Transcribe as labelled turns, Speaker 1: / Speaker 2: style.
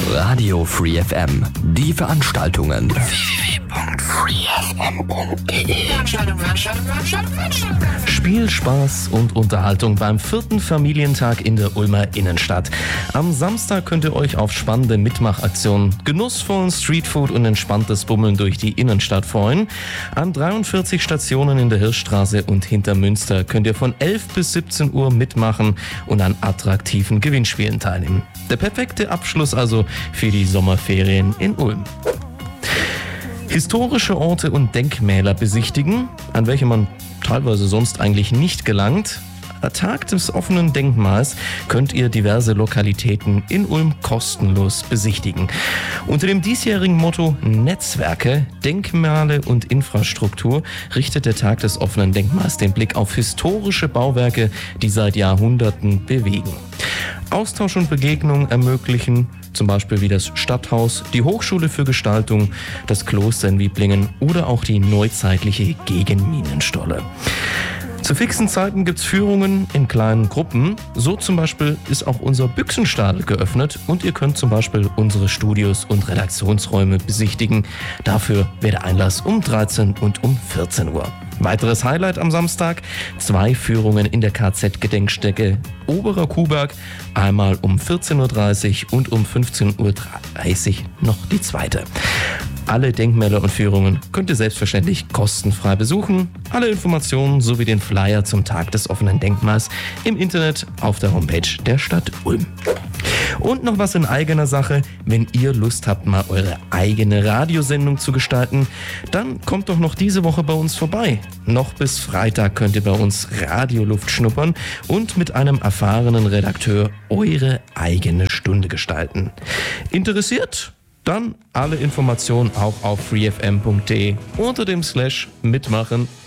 Speaker 1: Radio Free FM. Die Veranstaltungen. www.freefm.de.
Speaker 2: Spiel, Spaß und Unterhaltung beim 4. Familientag in der Ulmer Innenstadt. Am Samstag könnt ihr euch auf spannende Mitmachaktionen, genussvollen Streetfood und entspanntes Bummeln durch die Innenstadt freuen. An 43 Stationen in der Hirschstraße und Hintermünster könnt ihr von 11 bis 17 Uhr mitmachen und an attraktiven Gewinnspielen teilnehmen. Der perfekte Abschluss also für die Sommerferien in Ulm. Historische Orte und Denkmäler besichtigen, an welche man teilweise sonst eigentlich nicht gelangt. Am Tag des offenen Denkmals könnt ihr diverse Lokalitäten in Ulm kostenlos besichtigen. Unter dem diesjährigen Motto Netzwerke, Denkmale und Infrastruktur richtet der Tag des offenen Denkmals den Blick auf historische Bauwerke, die seit Jahrhunderten bewegen. Austausch und Begegnung ermöglichen, zum Beispiel wie das Stadthaus, die Hochschule für Gestaltung, das Kloster in Wiblingen oder auch die neuzeitliche Gegenminenstolle. Zu fixen Zeiten gibt's Führungen in kleinen Gruppen. So zum Beispiel ist auch unser Büchsenstadel geöffnet und ihr könnt zum Beispiel unsere Studios und Redaktionsräume besichtigen. Dafür wäre der Einlass um 13 und um 14 Uhr. Weiteres Highlight am Samstag: 2 Führungen in der KZ-Gedenkstätte Oberer Kuhberg, einmal um 14.30 Uhr und um 15.30 Uhr noch die zweite. Alle Denkmäler und Führungen könnt ihr selbstverständlich kostenfrei besuchen. Alle Informationen sowie den Flyer zum Tag des offenen Denkmals im Internet auf der Homepage der Stadt Ulm. Und noch was in eigener Sache: Wenn ihr Lust habt, mal eure eigene Radiosendung zu gestalten, dann kommt doch noch diese Woche bei uns vorbei. Noch bis Freitag könnt ihr bei uns Radioluft schnuppern und mit einem erfahrenen Redakteur eure eigene Stunde gestalten. Interessiert? Dann alle Informationen auch auf freefm.de unter dem /mitmachen